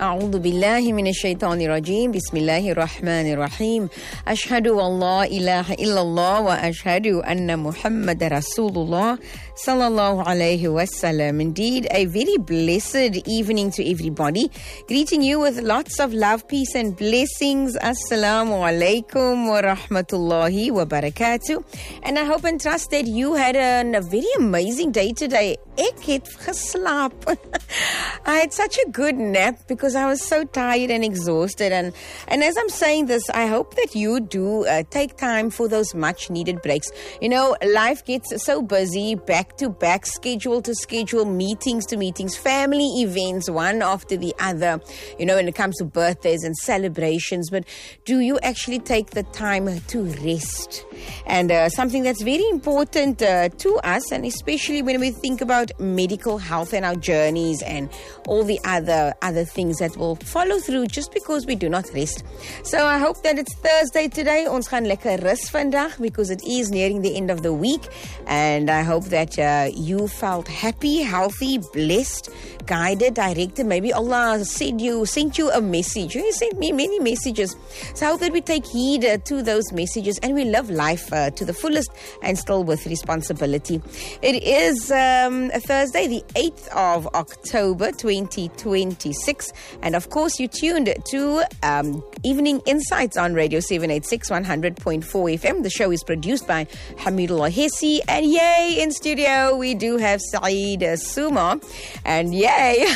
أعوذ بالله من الشيطان الرجيم بسم الله الرحمن الرحيم أشهد أن لا إله إلا الله وأشهد أن محمد رسول الله صلى الله عليه وسلم. Indeed, a very blessed evening to everybody. Greeting you with lots of love, peace and blessings. Assalamu alaikum wa rahmatullahi wa barakatuh. And I hope and trust that you had a very amazing day today. Ek het geslaap. I had such a good nap because I was so tired and exhausted. And as I'm saying this, I hope that you do take time for those much needed breaks. You know, life gets so busy, back to back, schedule to schedule, meetings to meetings, family events, one after the other, you know, when it comes to birthdays and celebrations. But do you actually take the time to rest? And something that's very important to us, and especially when we think about medical health and our journeys and all the other things that will follow through just because we do not rest. So I hope that it's Thursday today. Ons gaan lekker rus vandag because it is nearing the end of the week. And I hope that you felt happy, healthy, blessed, guided, directed. Maybe Allah sent you a message. He sent me many messages. So I hope that we take heed to those messages and we live life to the fullest and still with responsibility. It is Thursday, the 8th of October, 2026. And of course, you tuned to Evening Insights on Radio 786 100.4 FM. The show is produced by Hamidullah Hessi. And yay, in studio, we do have Saeed Suma. And yay,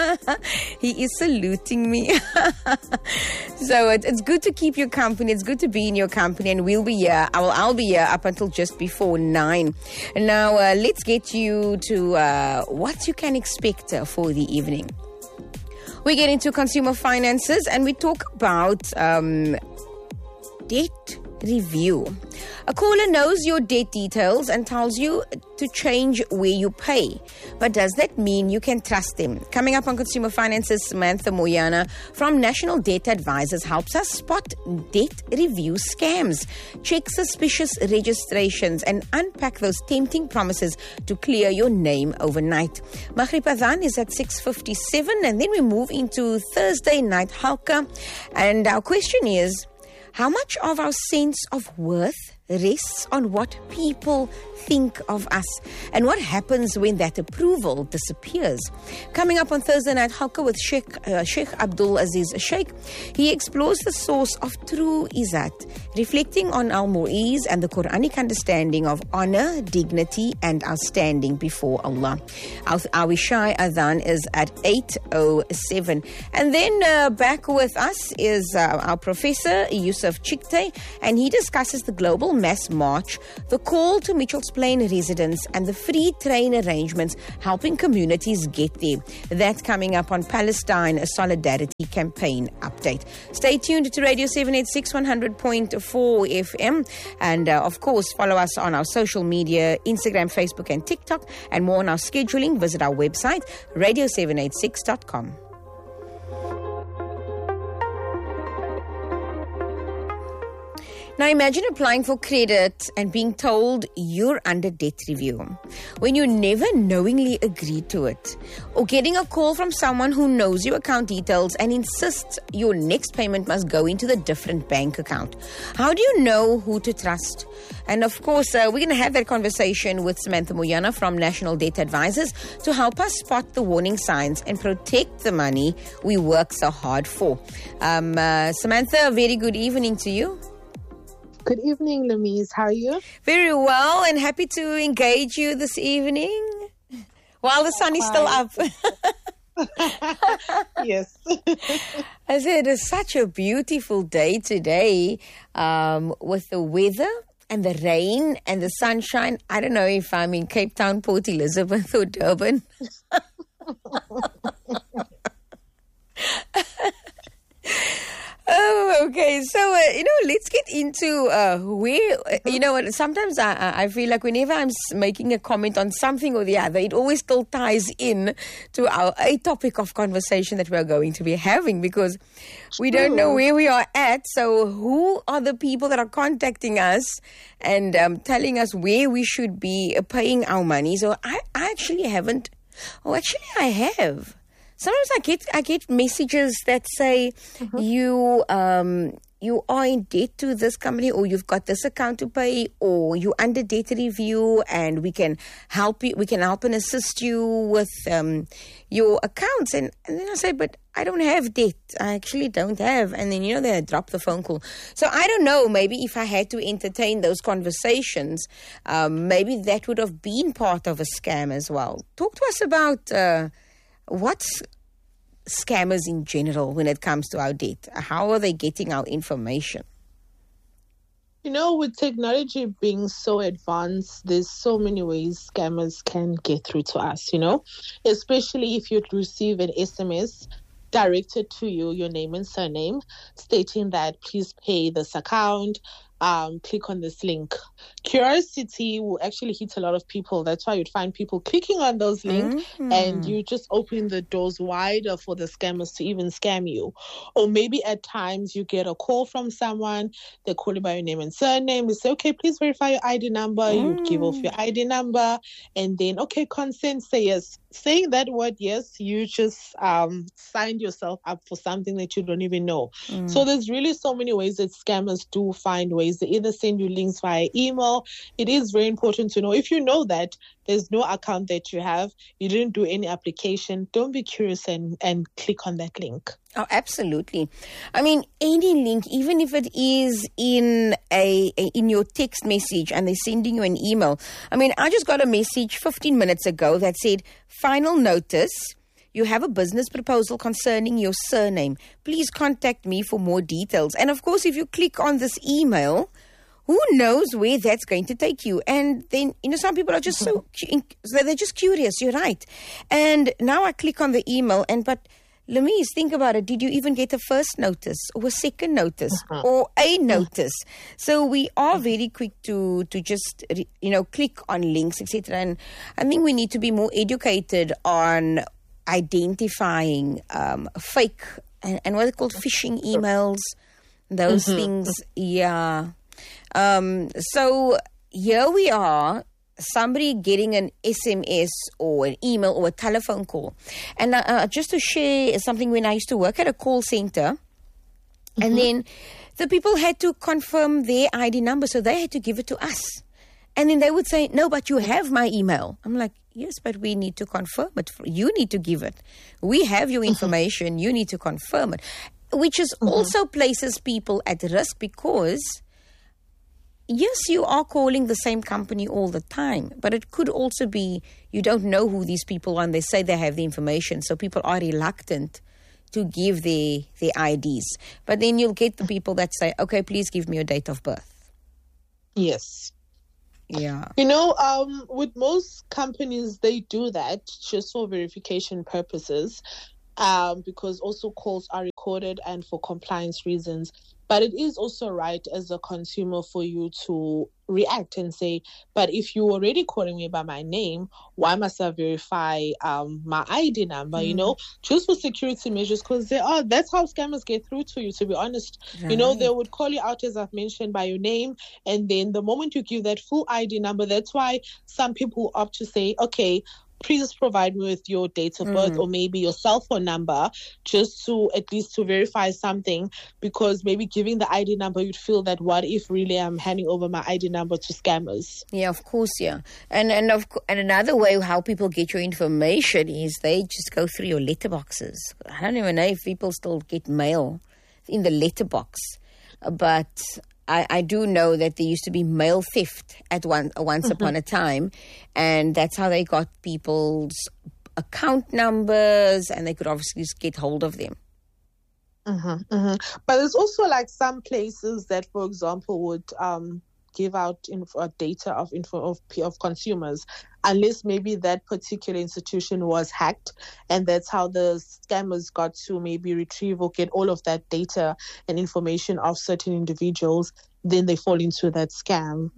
he is saluting me. So it's good to keep your company. It's good to be in your company. And we'll be here. I'll be here up until just before 9. And now let's get you to what you can expect for the evening. We get into consumer finances and we talk about debt review. A caller knows your debt details and tells you to change where you pay. But does that mean you can trust them? Coming up on Consumer Finances, Samantha Moyana from National Debt Advisors helps us spot debt review scams, check suspicious registrations, and unpack those tempting promises to clear your name overnight. Maghrib Adhan is at 6:57, and then we move into Thursday night halqa. And our question is, how much of our sense of worth rests on what people think of us, and what happens when that approval disappears? Coming up on Thursday night halqa with Sheikh Abdul Aziz Sheikh, he explores the source of true izzat, reflecting on al-Mu'iz and the Quranic understanding of honor, dignity, and our standing before Allah. Our Isha Adhan is at 8:07. And then back with us is our Professor Yusuf Chikte, and he discusses the global mass march, the call to Mitchell's Plain residents, and the free train arrangements helping communities get there. That's coming up on Palestine Solidarity Campaign Update. Stay tuned to Radio 786 100.4 FM. And of course, follow us on our social media, Instagram, Facebook, and TikTok. And more on our scheduling, visit our website, radio786.com. Now imagine applying for credit and being told you're under debt review when you never knowingly agreed to it, or getting a call from someone who knows your account details and insists your next payment must go into the different bank account. How do you know who to trust? And of course, we're going to have that conversation with Samantha Moyana from National Debt Advisors to help us spot the warning signs and protect the money we work so hard for. Samantha, a very good evening to you. Good evening, Lamise. How are you? Very well, and happy to engage you this evening while the sun is still up. Yes. I said it's such a beautiful day today with the weather and the rain and the sunshine. I don't know if I'm in Cape Town, Port Elizabeth or Durban. Oh, okay. So, let's get into where, sometimes I feel like whenever I'm making a comment on something or the other, it always still ties in to a topic of conversation that we're going to be having, because we don't know where we are at. So who are the people that are contacting us and telling us where we should be paying our money? So I actually haven't. Oh, actually I have. Sometimes I get messages that say you are in debt to this company, or you've got this account to pay, or you're under debt review, and we can help you. We can help and assist you with your accounts. And then I say, but I don't have debt. I actually don't have. And then, they drop the phone call. So I don't know, maybe if I had to entertain those conversations, maybe that would have been part of a scam as well. Talk to us about what's scammers in general when it comes to our debt. How are they getting our information? With technology being so advanced, there's so many ways scammers can get through to us, especially if you'd receive an SMS directed to you, your name and surname, stating that please pay this account, click on this link. Curiosity will actually hit a lot of people. That's why you'd find people clicking on those links, and you just open the doors wider for the scammers to even scam you. Or maybe at times you get a call from someone, they call you by your name and surname, they say, okay, please verify your ID number. You give off your ID number, and then, okay, consent, say yes. Saying that word yes, you just signed yourself up for something that you don't even know. So there's really so many ways that scammers do find ways. They either send you links via email. It is very important to know, if you know that there's no account that you have, you didn't do any application, don't be curious and click on that link. Oh, absolutely. I mean, any link, even if it is in in your text message and they're sending you an email. I mean, I just got a message 15 minutes ago that said, final notice, you have a business proposal concerning your surname. Please contact me for more details. And of course, if you click on this email, who knows where that's going to take you? And then, some people are just they're just curious. You're right. And now I click on the email but Lamise, think about it. Did you even get a first notice or a second notice or a notice? So we are very quick to just, click on links, etc. And I think we need to be more educated on identifying fake and what are called phishing emails, those things. Yeah. So here we are, somebody getting an SMS or an email or a telephone call. And just to share something, when I used to work at a call center, and then the people had to confirm their ID number, so they had to give it to us. And then they would say, no, but you have my email. I'm like, yes, but we need to confirm it. You need to give it. We have your information. You need to confirm it, which is also places people at risk because, yes, you are calling the same company all the time, but it could also be you don't know who these people are and they say they have the information. So people are reluctant to give their IDs. But then you'll get the people that say, okay, please give me your date of birth. Yes. Yeah. With most companies, they do that just for verification purposes, because also calls are recorded and for compliance reasons. But it is also right as a consumer for you to react and say, but if you're already calling me by my name, why must I verify my ID number, just for security measures? Because that's how scammers get through to you, to be honest. Right. They would call you out, as I've mentioned, by your name. And then the moment you give that full ID number, that's why some people opt to say, okay, please provide me with your date of birth or maybe your cell phone number, just to at least to verify something, because maybe giving the ID number, you'd feel that what if really I'm handing over my ID number to scammers? Yeah, of course, yeah. And another way how people get your information is they just go through your letterboxes. I don't even know if people still get mail in the letterbox, but I do know that there used to be mail theft at once upon a time, and that's how they got people's account numbers, and they could obviously just get hold of them. But there's also like some places that, for example, would give out data of consumers, unless maybe that particular institution was hacked, and that's how the scammers got to maybe retrieve or get all of that data and information of certain individuals. Then they fall into that scam.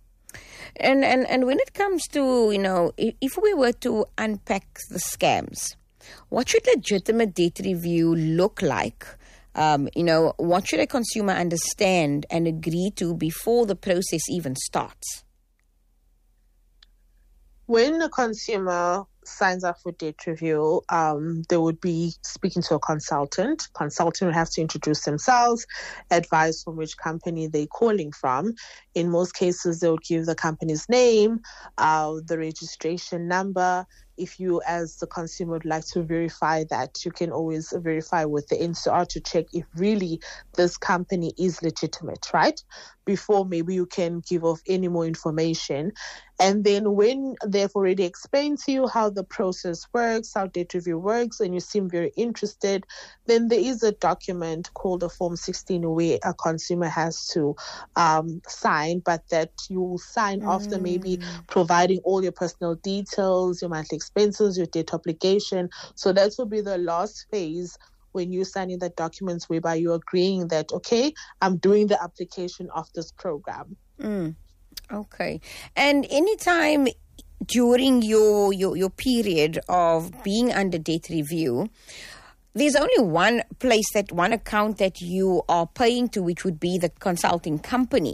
And when it comes to, if we were to unpack the scams, what should legitimate debt review look like? What should a consumer understand and agree to before the process even starts? When a consumer signs up for debt review, they would be speaking to a consultant. Consultant would have to introduce themselves, advise from which company they're calling from. In most cases, they would give the company's name, the registration number. If you, as the consumer, would like to verify that, you can always verify with the NCR to check if really this company is legitimate, right? Before maybe you can give off any more information. And then when they've already explained to you how the process works, how debt review works, and you seem very interested, then there is a document called a Form 16 where a consumer has to sign, but that you will sign after maybe providing all your personal details, your monthly expenses, your debt obligation. So that will be the last phase when you're signing the documents whereby you're agreeing that, okay, I'm doing the application of this program. Okay. And anytime during your period of being under debt review, there's only one account that you are paying to, which would be the consulting company.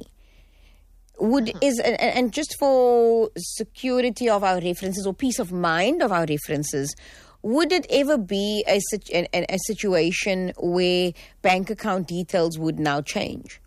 And just for security of our references or peace of mind of our references, would it ever be a situation where bank account details would now change?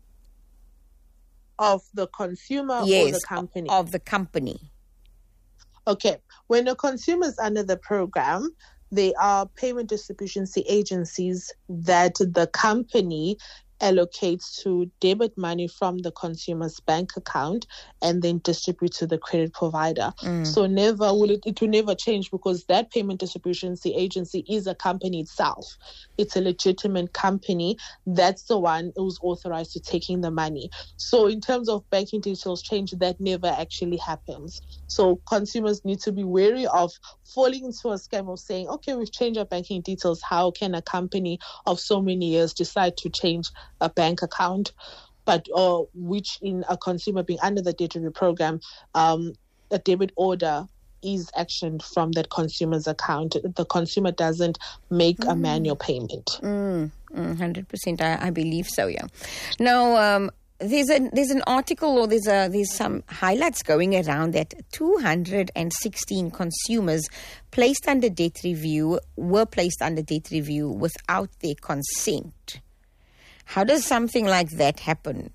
Of the consumer or the company? Of the company. Okay. When a consumer is under the program, they are payment distribution agencies that the company allocates to debit money from the consumer's bank account and then distribute to the credit provider. So it will never change, because that payment distribution agency is a company itself. It's a legitimate company. That's the one who's authorized to taking the money. So in terms of banking details change, that never actually happens. So consumers need to be wary of falling into a scam of saying, okay, we've changed our banking details. How can a company of so many years decide to change a bank account? But which in a consumer being under the debt review program, a debit order is actioned from that consumer's account. The consumer doesn't make a manual payment. 100%. I believe so, yeah. Now, there's an article, or there's some highlights going around that 216 consumers were placed under debt review without their consent. How does something like that happen?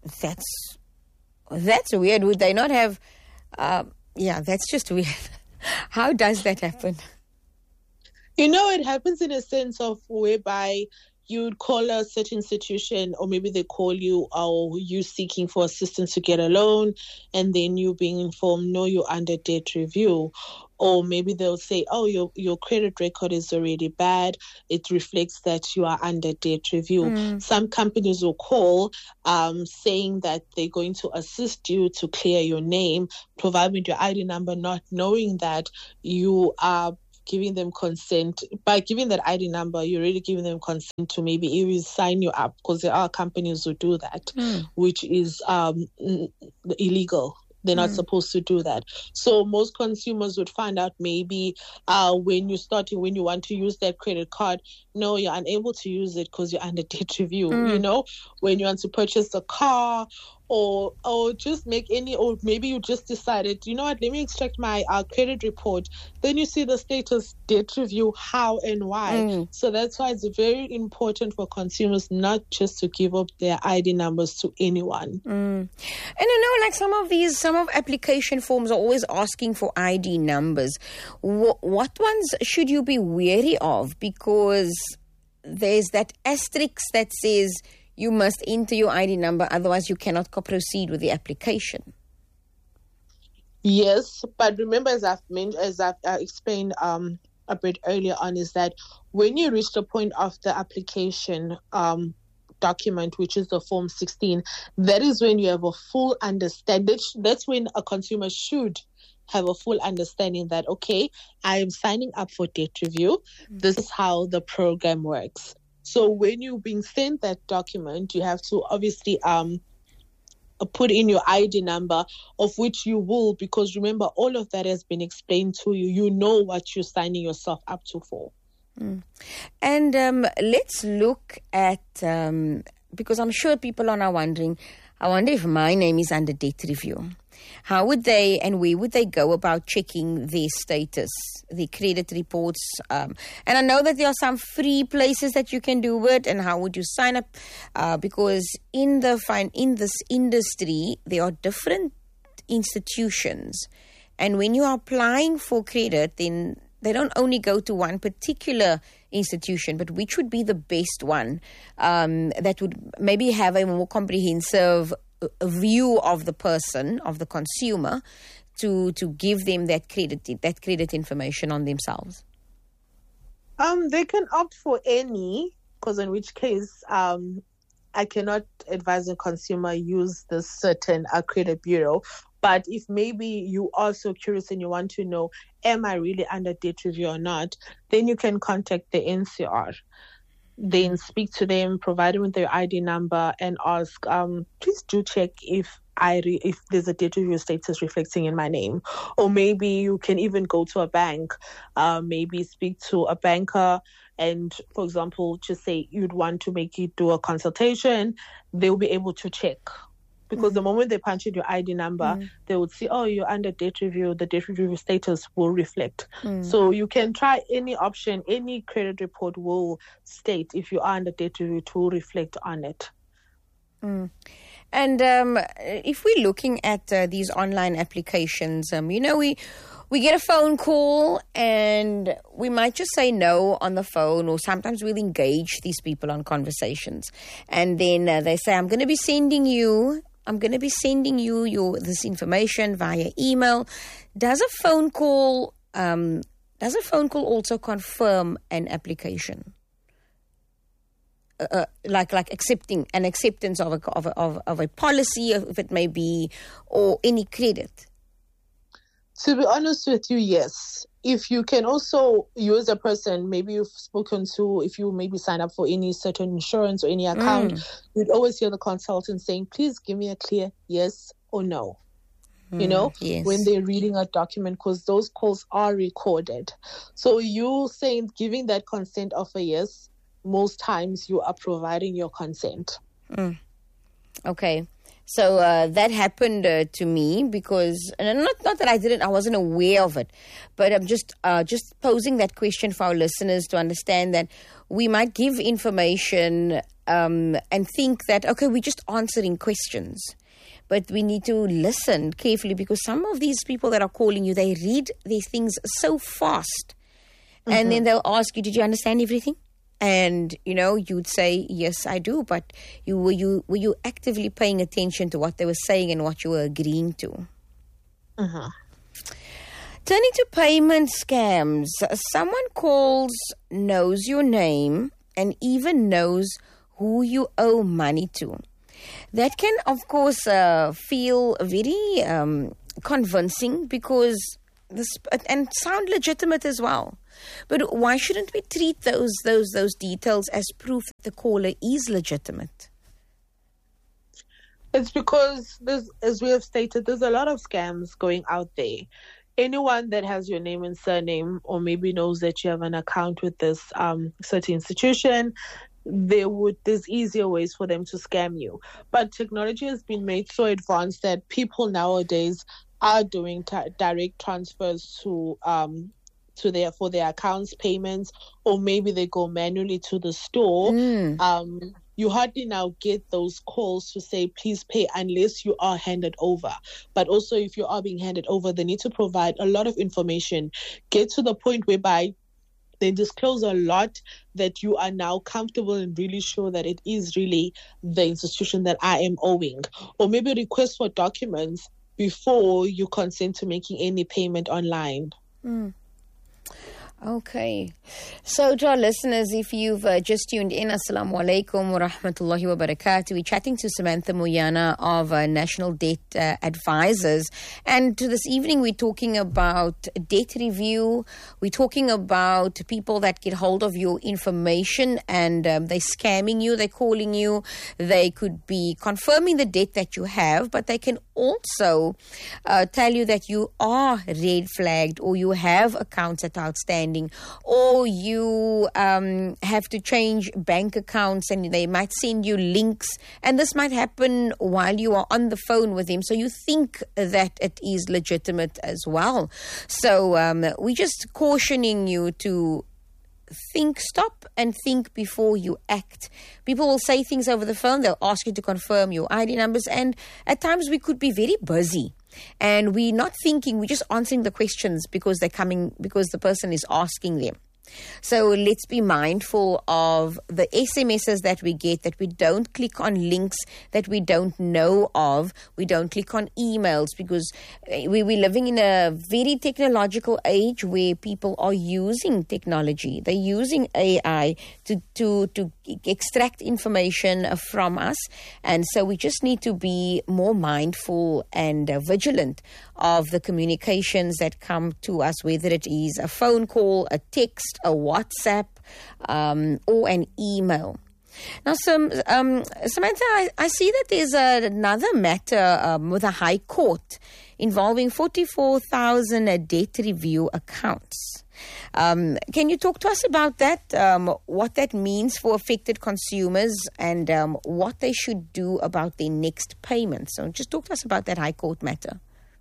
That's weird. Would they not have? That's just weird. How does that happen? It happens in a sense of whereby you'd call a certain institution, or maybe they call you, or you seeking for assistance to get a loan, and then you being informed, no, you're under debt review. Or maybe they'll say, oh, your credit record is already bad. It reflects that you are under debt review. Some companies will call saying that they're going to assist you to clear your name, provide with your ID number, not knowing that you are giving them consent. By giving that ID number, you're really giving them consent to maybe even sign you up, because there are companies who do that, which is illegal. They're not supposed to do that. So most consumers would find out maybe when you want to use that credit card, no, you're unable to use it because you're under debt review. When you want to purchase a car, or just make or maybe you just decided, you know what, let me extract my credit report. Then you see the status debt review, how and why. So that's why it's very important for consumers not just to give up their ID numbers to anyone. And I know, like some of application forms are always asking for ID numbers. What ones should you be wary of? Because there's that asterisk that says you must enter your ID number, otherwise you cannot proceed with the application. Yes, but remember, as I've explained a bit earlier on, is that when you reach the point of the application document, which is the Form 16, that is when you have a full understanding. That's when a consumer should have a full understanding that, okay, I am signing up for debt review. This is how the program works. So when you're being sent that document, you have to obviously put in your ID number, of which you will, because remember, all of that has been explained to you. You know what you're signing yourself up to for. And let's look at, because I'm sure people are now wondering, I wonder if my name is under debt review. how would they and where would they go about checking their status, the credit reports? And I know that there are some free places that you can do it. And how would you sign up? Because in this industry, there are different institutions. And when you are applying for credit, then they don't only go to one particular institution, but which would be the best one that would maybe have a more comprehensive view of the person, of the consumer, to give them that credit information on themselves? They can opt for any, because in which case I cannot advise a consumer use this certain credit bureau. But if maybe you are so curious and you want to know, am I really under debt review or not, then you can contact the NCR. Then speak to them, provide them with their ID number, and ask, please do check if there's a debt review status reflecting in my name. Or maybe you can even go to a bank, maybe speak to a banker, and, for example, just say you'd want to make it do a consultation. They'll be able to check. Because the moment they punch in your ID number, they would see, oh, you're under debt review. The debt review status will reflect. So you can try any option. Any credit report will state if you are under debt review, it will reflect on it. And if we're looking at these online applications, we get a phone call and we might just say no on the phone, or sometimes we'll engage these people on conversations. And then they say, I'm going to be sending you this information via email. Does a phone call also confirm an application? Like acceptance of a policy, if it may be, or any credit? To be honest with you, yes. If you can also use a person, maybe you've spoken to, if you maybe sign up for any certain insurance or any account, you'd always hear the consultant saying, please give me a clear yes or no. Yes. When they're reading a document, because those calls are recorded. So you saying, giving that consent of a yes, most times you are providing your consent. Okay. So that happened to me because, and not that I wasn't aware of it, but I'm just posing that question for our listeners to understand that we might give information and think that, okay, we're just answering questions. But we need to listen carefully, because some of these people that are calling you, they read these things so fast. And then they'll ask you, did you understand everything? And, you'd say, yes, I do. But were you actively paying attention to what they were saying and what you were agreeing to? Turning to payment scams, someone calls, knows your name, and even knows who you owe money to. That can, of course, feel very convincing because and sound legitimate as well. But why shouldn't we treat those details as proof that the caller is legitimate? It's because as we have stated, there's a lot of scams going out there. Anyone that has your name and surname, or maybe knows that you have an account with this certain institution, there's easier ways for them to scam you. But technology has been made so advanced that people nowadays are doing direct transfers for their accounts payments, or maybe they go manually to the store. You hardly now get those calls to say, please pay, unless you are handed over. But also, if you are being handed over, they need to provide a lot of information, get to the point whereby they disclose a lot that you are now comfortable and really sure that it is really the institution that I am owing. Or maybe request for documents before you consent to making any payment online. Okay. So to our listeners, if you've just tuned in, Assalamu alaikum wa rahmatullahi wa barakatuh. We're chatting to Samantha Moyana of National Debt Advisors. And this evening we're talking about debt review. We're talking about people that get hold of your information and they're scamming you, they're calling you. They could be confirming the debt that you have, but they can also tell you that you are red flagged or you have accounts that are outstanding spending, or you have to change bank accounts and they might send you links, and this might happen while you are on the phone with them, so you think that it is legitimate as well. So we're just cautioning you to stop and think before you act. People will say things over the phone. They'll ask you to confirm your ID numbers. And at times we could be very busy and we're not thinking, we're just answering the questions because because the person is asking them. So let's be mindful of the SMSs that we get, that we don't click on links that we don't know of. We don't click on emails, because we're living in a very technological age where people are using technology. They're using AI to extract information from us. And so we just need to be more mindful and vigilant of the communications that come to us, whether it is a phone call, a text, a WhatsApp, or an email. Now, Samantha, I see that there's another matter with a High Court involving 44,000 debt review accounts. Can you talk to us about that, what that means for affected consumers, and what they should do about their next payment? So just talk to us about that High Court matter.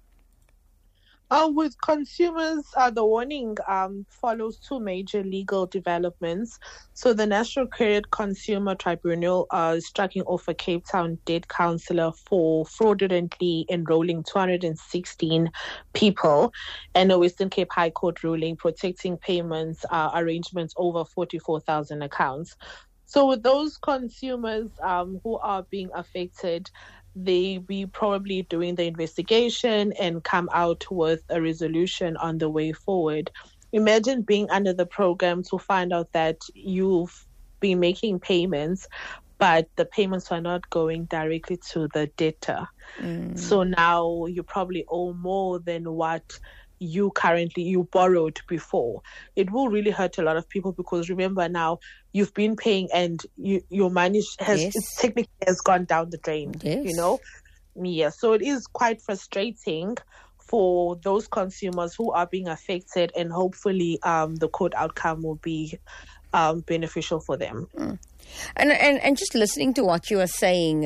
With consumers, the warning follows two major legal developments. So the National Credit Consumer Tribunal is striking off a Cape Town debt counsellor for fraudulently enrolling 216 people, and a Western Cape High Court ruling protecting payments arrangements over 44,000 accounts. So with those consumers who are being affected, they be probably doing the investigation and come out with a resolution on the way forward. Imagine being under the program to find out that you've been making payments, but the payments are not going directly to the debtor. So now you probably owe more than what you borrowed before. It will really hurt a lot of people, because remember, now you've been paying and your money technically has gone down the drain. So it is quite frustrating for those consumers who are being affected, and hopefully the court outcome will be beneficial for them. And just listening to what you are saying,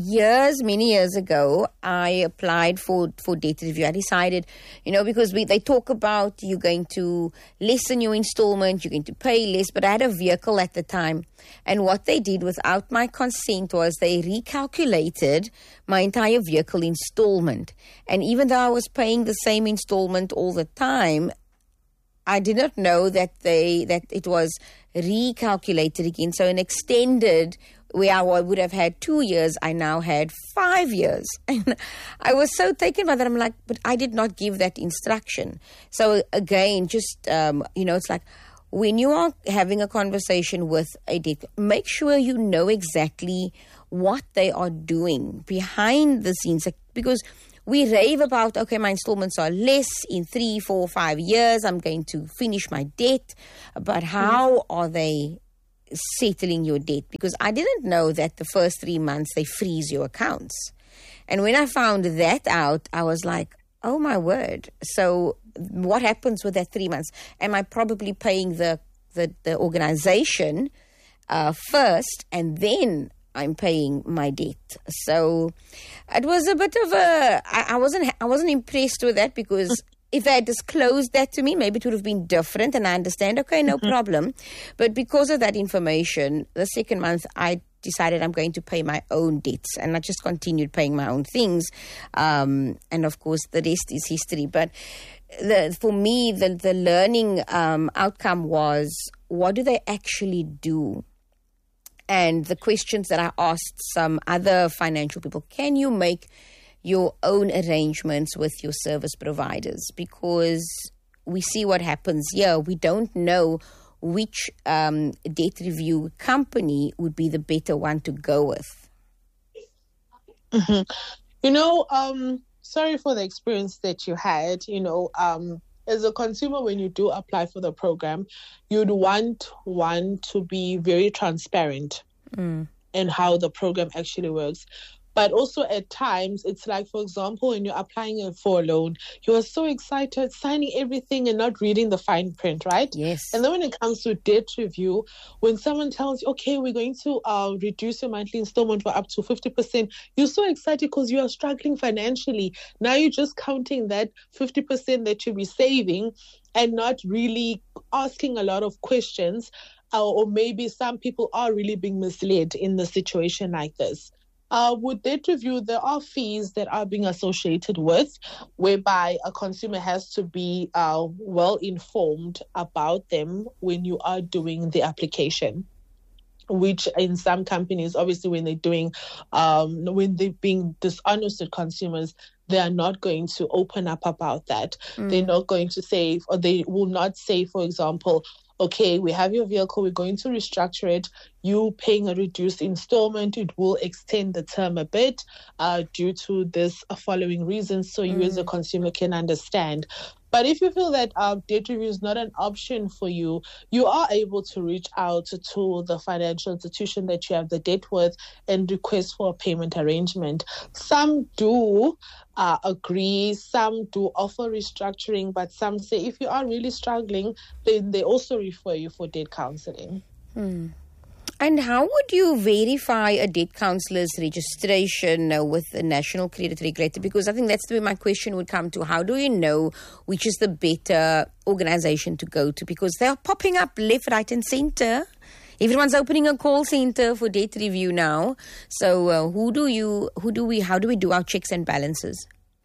many years ago, I applied for debt review. I decided, because they talk about you're going to lessen your installment, you're going to pay less, but I had a vehicle at the time. And what they did without my consent was they recalculated my entire vehicle installment. And even though I was paying the same installment all the time, I did not know that it was recalculated again. So an extended, where I would have had 2 years, I now had 5 years. And I was so taken by that. I'm like, but I did not give that instruction. So again, just, it's like when you are having a conversation with a debt, make sure you know exactly what they are doing behind the scenes. Because we rave about, okay, my installments are less in 3, 4, 5 years. I'm going to finish my debt. But how are they settling your debt? Because I didn't know that the first 3 months they freeze your accounts. And when I found that out, I was like, oh my word. So what happens with that 3 months? Am I probably paying the organization first, and then I'm paying my debt? So it was a bit of I wasn't impressed with that, because if they had disclosed that to me, maybe it would have been different, and I understand, okay, no problem. But because of that information, the second month I decided I'm going to pay my own debts, and I just continued paying my own things. And of course, the rest is history. But for me, the learning outcome was, what do they actually do? And the questions that I asked some other financial people, can you make your own arrangements with your service providers? Because we see what happens here. We don't know which debt review company would be the better one to go with. Sorry for the experience that you had. As a consumer, when you do apply for the program, you'd want one to be very transparent in how the program actually works. But also at times, it's like, for example, when you're applying for a loan, you are so excited, signing everything and not reading the fine print, right? Yes. And then when it comes to debt review, when someone tells you, okay, we're going to reduce your monthly installment for up to 50%, you're so excited because you are struggling financially. Now you're just counting that 50% that you'll be saving and not really asking a lot of questions. Or maybe some people are really being misled in the situation like this. With debt review, there are fees that are being associated with, whereby a consumer has to be well informed about them when you are doing the application. Which in some companies, obviously, when they're being dishonest with consumers, they are not going to open up about that. They're not going to say, or they will not say, for example, okay, we have your vehicle, we're going to restructure it. You paying a reduced installment, it will extend the term a bit due to this following reasons, so you as a consumer can understand. But if you feel that debt review is not an option for you, you are able to reach out to the financial institution that you have the debt with and request for a payment arrangement. Some do agree, some do offer restructuring, but some say if you are really struggling, then they also refer you for debt counseling. And how would you verify a debt counselor's registration with the National Credit Regulator? Because I think that's where my question would come to. How do you know which is the better organization to go to? Because they're popping up left, right, and center. Everyone's opening a call center for debt review now. So how do we do our checks and balances?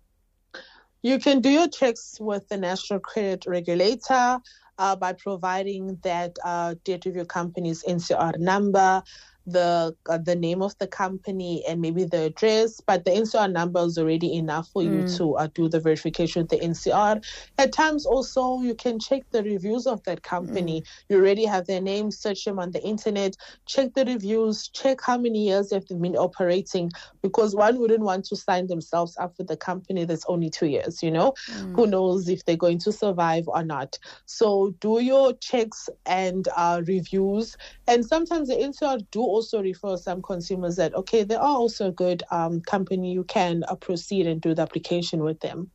You can do your checks with the National Credit Regulator by providing that debt review company's NCR number, the name of the company, and maybe the address. But the NCR number is already enough for you to do the verification with the NCR. At times also, you can check the reviews of that company. You already have their name, search them on the internet, check the reviews, check how many years they've been operating, because one wouldn't want to sign themselves up with the company that's only 2 years, Who knows if they're going to survive or not. So do your checks and reviews. And sometimes the NCR do also refer some consumers that, okay, they are also a good company. You can proceed and do the application with them.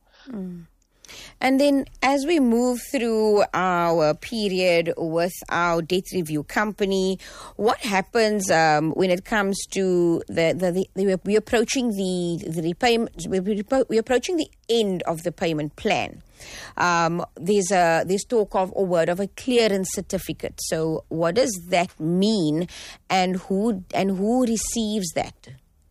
And then as we move through our period with our debt review company, what happens when it comes to we're approaching the repayment, we're approaching the end of the payment plan? There's talk of a word of a clearance certificate. So what does that mean, and who receives that?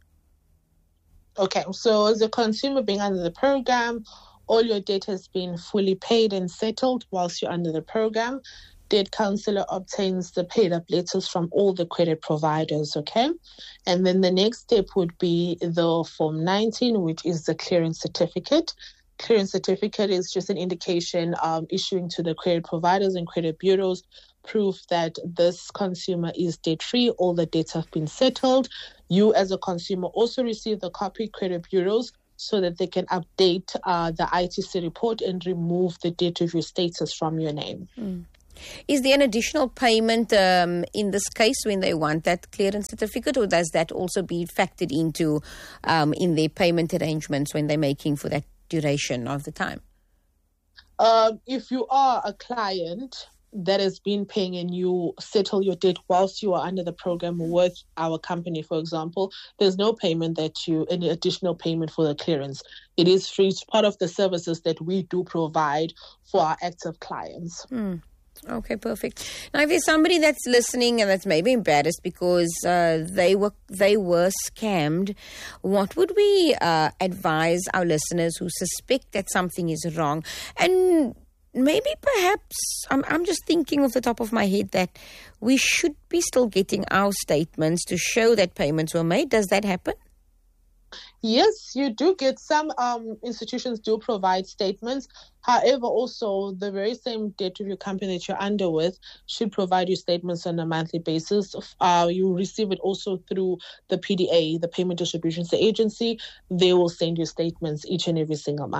Okay, so as a consumer being under the program, all your debt has been fully paid and settled whilst you're under the program. Debt counselor obtains the paid up letters from all the credit providers, okay? And then the next step would be the Form 19, which is the clearance certificate. Clearance certificate is just an indication issuing to the credit providers and credit bureaus proof that this consumer is debt-free, all the debts have been settled. You as a consumer also receive the copy credit bureaus so that they can update the ITC report and remove the debt review status from your name. Is there an additional payment in this case when they want that clearance certificate, or does that also be factored into in their payment arrangements when they're making for that duration of the time? If you are a client that has been paying and you settle your debt whilst you are under the program with our company, for example, there's no payment any additional payment for the clearance. It is free. It's part of the services that we do provide for our active clients. Okay, perfect. Now, if there's somebody that's listening and that's maybe embarrassed because they were scammed, what would we advise our listeners who suspect that something is wrong? And maybe perhaps, I'm just thinking off the top of my head that we should be still getting our statements to show that payments were made. Does that happen? Yes, you do get some institutions do provide statements. However, also the very same debt review company that you're under with should provide you statements on a monthly basis. You receive it also through the PDA, the Payment Distributions Agency. They will send you statements each and every single month.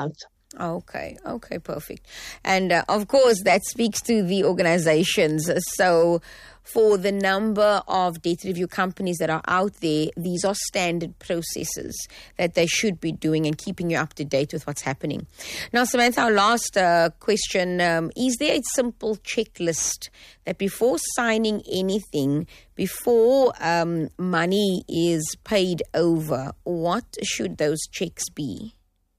Okay, perfect. And of course, that speaks to the organizations. So for the number of debt review companies that are out there, these are standard processes that they should be doing and keeping you up to date with what's happening. Now, Samantha, our last question, is there a simple checklist that before signing anything, before money is paid over, what should those checks be?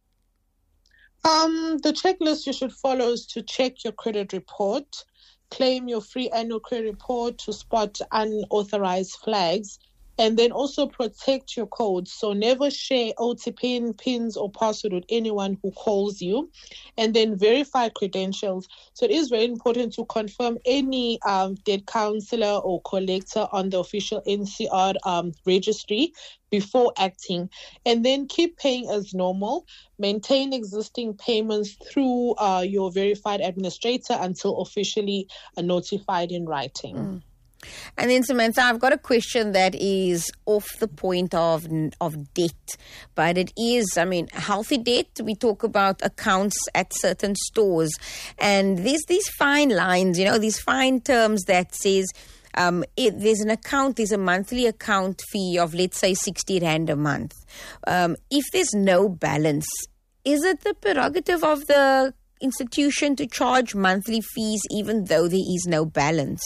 The checklist you should follow is to check your credit report, claim your free annual credit report to spot unauthorized flags, and then also protect your codes. So never share OTP, PINs, or password with anyone who calls you, and then verify credentials. So it is very important to confirm any debt counselor or collector on the official NCR registry before acting, and then keep paying as normal. Maintain existing payments through your verified administrator until officially notified in writing. And then, Samantha, I've got a question that is off the point of debt, but it is, healthy debt. We talk about accounts at certain stores, and there's these fine lines, these fine terms that says there's an account, there's a monthly account fee of, let's say, 60 Rand a month. If there's no balance, is it the prerogative of the institution to charge monthly fees even though there is no balance?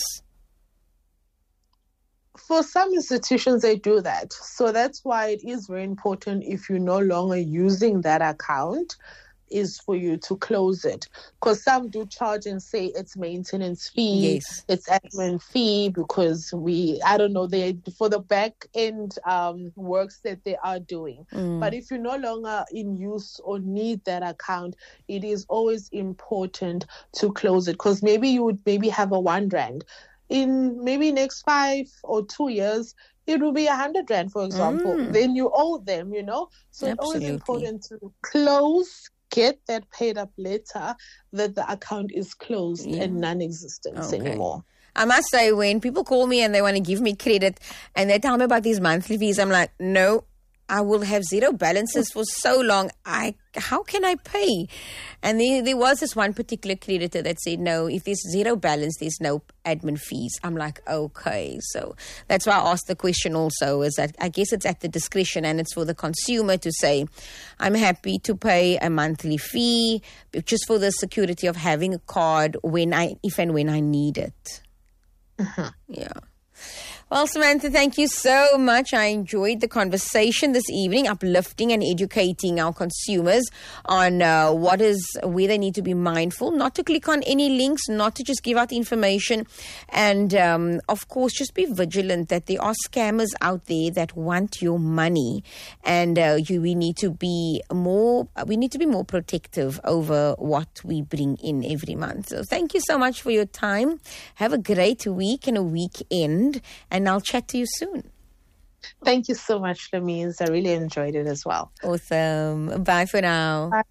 For some institutions, they do that. So that's why it is very important, if you're no longer using that account, is for you to close it. Because some do charge and say it's maintenance fee, yes, it's admin fee, because they for the back end works that they are doing. But if you're no longer in use or need that account, it is always important to close it. Because maybe you would have a 1 Rand. In maybe next 5 or 2 years, it will be 100 Rand, for example. Then you owe them, So it's always important to close, get that paid up later, that the account is closed and non-existent anymore. I must say, when people call me and they want to give me credit and they tell me about these monthly fees, I'm like, no, I will have zero balances for so long. How can I pay? And there was this one particular creditor that said, no, if there's zero balance, there's no admin fees. I'm like, okay. So that's why I asked the question also, is that I guess it's at the discretion and it's for the consumer to say, I'm happy to pay a monthly fee just for the security of having a card if and when I need it. Yeah. Well, Samantha, thank you so much. I enjoyed the conversation this evening, uplifting and educating our consumers on where they need to be mindful, not to click on any links, not to just give out information, and of course, just be vigilant that there are scammers out there that want your money, and we need to be more protective over what we bring in every month. So, thank you so much for your time. Have a great week and a weekend. And I'll chat to you soon. Thank you so much, Lamise. I really enjoyed it as well. Awesome. Bye for now. Bye.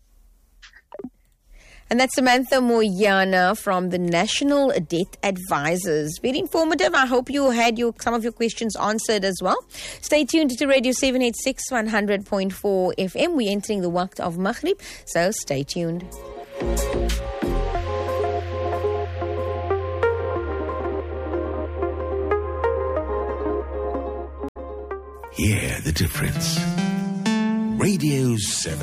And that's Samantha Moyana from the National Debt Advisors. Very informative. I hope you had some of your questions answered as well. Stay tuned to Radio 786 100.4 FM. We're entering the Waqt of Maghrib, so stay tuned. Hear the difference. Radio 7.